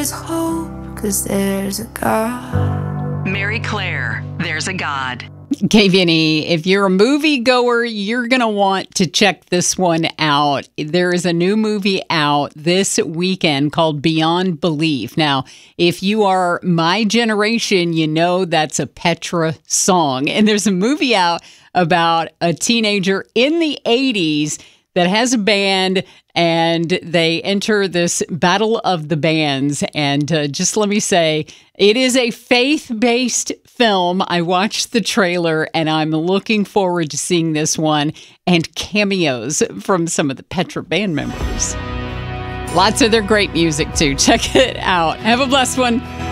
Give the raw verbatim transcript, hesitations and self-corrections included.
is hope, 'cause there's a God. Mary Claire, There's a God. K V N E, if you're a movie goer, you're going to want to check this one out. There is a new movie out this weekend called Beyond Belief. Now, if you are my generation, you know that's a Petra song. And there's a movie out about a teenager in the eighties that has a band, and they enter this battle of the bands. And uh, just let me say, it is a faith-based film. I watched the trailer, and I'm looking forward to seeing this one, and cameos from some of the Petra band members. Lots of their great music, too. Check it out. Have a blessed one.